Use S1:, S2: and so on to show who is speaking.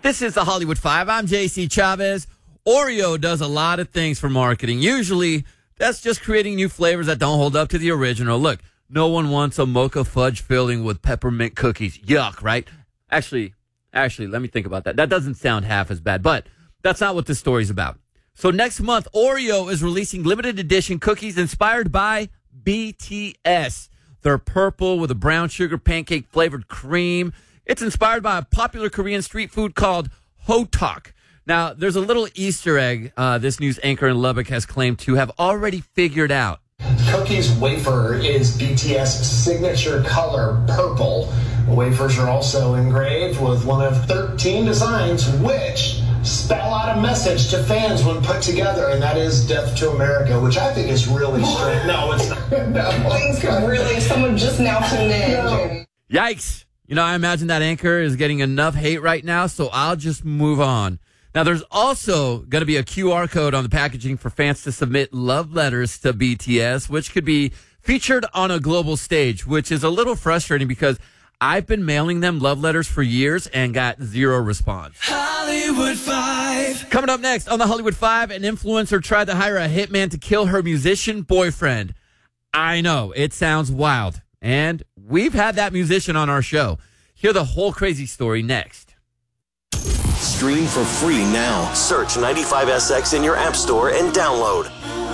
S1: This is the Hollywood Five. I'm JC Chavez. Oreo does a lot of things for marketing. Usually, that's just creating new flavors that don't hold up to the original. Look, no one wants a mocha fudge filling with peppermint cookies. Yuck, right? Actually, let me think about that. That doesn't sound half as bad, but that's not what this story's about. So next month, Oreo is releasing limited edition cookies inspired by BTS. They're purple with a brown sugar pancake flavored cream. It's inspired by a popular Korean street food called Hotak. Now, there's a little Easter egg this news anchor in Lubbock has claimed to have already figured out.
S2: Cookies wafer is BTS signature color, purple. The wafers are also engraved with one of 13 designs, which spell out a message to fans when put together, and that is Death to America, which I think is really strange. No, it's not. No.
S3: Things could really, someone just now tuned in.
S2: No.
S1: Yikes. You know, I imagine that anchor is getting enough hate right now, so I'll just move on. Now, there's also going to be a QR code on the packaging for fans to submit love letters to BTS, which could be featured on a global stage, which is a little frustrating because I've been mailing them love letters for years and got zero response.
S4: Hollywood Five.
S1: Coming up next on the Hollywood Five, an influencer tried to hire a hitman to kill her musician boyfriend. I know, it sounds wild. And we've had that musician on our show. Hear the whole crazy story next.
S5: Stream for free now. Search 95SX in your app store and download.